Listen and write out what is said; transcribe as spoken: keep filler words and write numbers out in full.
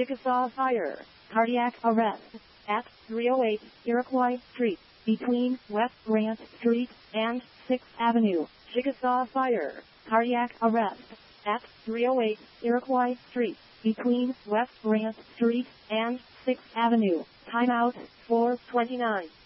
Chickasaw Fire, cardiac arrest, at three oh eight Iroquois Street, between West Grant Street and sixth Avenue. Chickasaw Fire, cardiac arrest, at three oh eight Iroquois Street, between West Grant Street and sixth Avenue. Timeout, four twenty-nine.